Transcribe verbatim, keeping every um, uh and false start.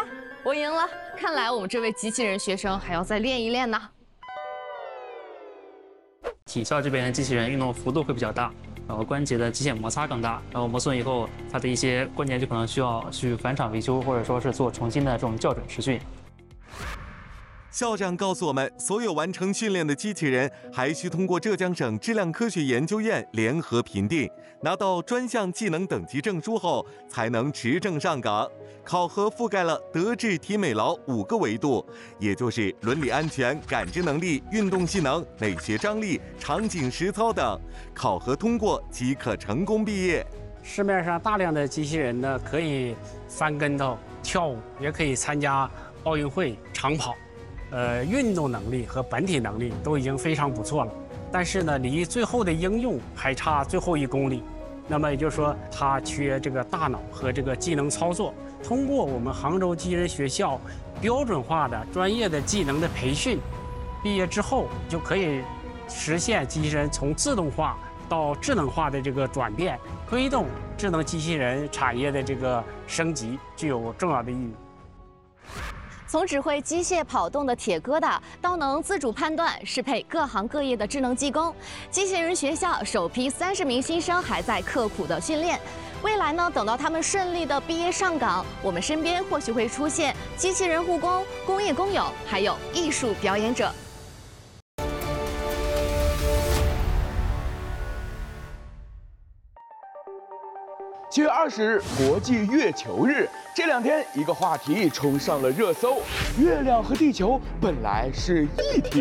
我赢了，看来我们这位机器人学生还要再练一练呢。 体校这边的机器人运动幅度会比较大，然后关节的机械摩擦更大，然后磨损以后，它的一些关节就可能需要去返厂维修，或者说是做重新的这种校准实训。 校长告诉我们，所有完成训练的机器人还需通过浙江省质量科学研究院联合评定，拿到专项技能等级证书后，才能持证上岗。考核覆盖了德智体美劳五个维度，也就是伦理安全、感知能力、运动技能、美学张力、场景实操等。考核通过即可成功毕业。 市面上大量的机器人呢，可以翻跟头、跳舞，也可以参加奥运会、长跑。呃，运动能力和本体能力都已经非常不错了，但是呢，离最后的应用还差最后一公里。那么也就是说，它缺这个大脑和这个技能操作。通过我们杭州机器人学校标准化的专业的技能的培训，毕业之后就可以实现机器人从自动化到智能化的这个转变，推动智能机器人产业的这个升级，具有重要的意义。 从只会机械跑动的铁疙瘩，到能自主判断适配各行各业的智能技工，机器人学校首批三十名新生还在刻苦的训练。未来呢，等到他们顺利的毕业上岗，我们身边或许会出现机器人护工、工业工友，还有艺术表演者。 七月二十日，国际月球日。这两天，一个话题冲上了热搜：月亮和地球本来是一体。